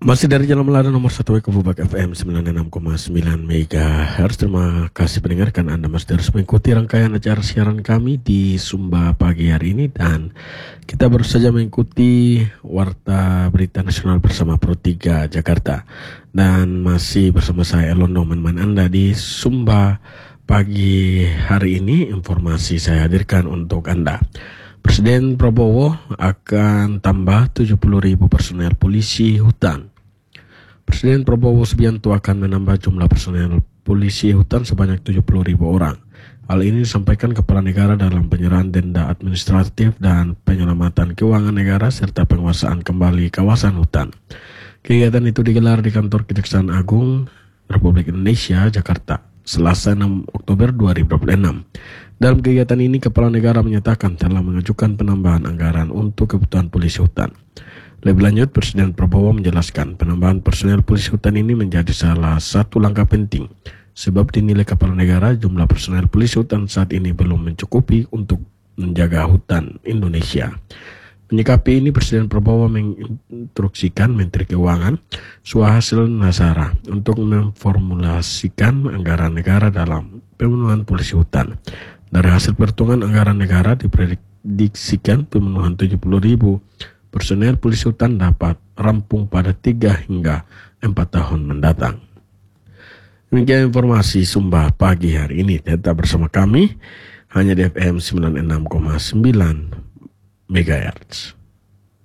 Masih dari Jalan Melada nomor 1 Kububak FM 96,9 MHz. Terima kasih mendengarkan. Anda masih terus mengikuti rangkaian acara siaran kami di Sumba pagi hari ini. Dan kita baru saja mengikuti Warta Berita Nasional bersama Pro 3 Jakarta. Dan masih bersama saya Elondo menemani Anda di Sumba pagi hari ini. Informasi saya hadirkan untuk Anda. Presiden Prabowo akan tambah 70.000 personel polisi hutan. Presiden Prabowo Subianto akan menambah jumlah personel polisi hutan sebanyak 70.000 orang. Hal ini disampaikan Kepala Negara dalam penyerahan denda administratif dan penyelamatan keuangan negara serta penguasaan kembali kawasan hutan. Kegiatan itu digelar di Kantor Kejaksaan Agung Republik Indonesia, Jakarta, Selasa 6 Oktober 2026. Dalam kegiatan ini, Kepala Negara menyatakan telah mengajukan penambahan anggaran untuk kebutuhan polisi hutan. Lebih lanjut, Presiden Prabowo menjelaskan penambahan personel polisi hutan ini menjadi salah satu langkah penting, sebab dinilai Kepala Negara jumlah personel polisi hutan saat ini belum mencukupi untuk menjaga hutan Indonesia. Menyikapi ini, Presiden Prabowo menginstruksikan Menteri Keuangan Suhasil Nazara untuk memformulasikan anggaran negara dalam pemenuhan polisi hutan. Dari hasil perhitungan anggaran negara diprediksikan pemenuhan 70.000 personel polisi hutan dapat rampung pada 3 hingga 4 tahun mendatang. Demikian informasi Sumba pagi hari ini. Tetap bersama kami hanya di FM 96,9 MHz.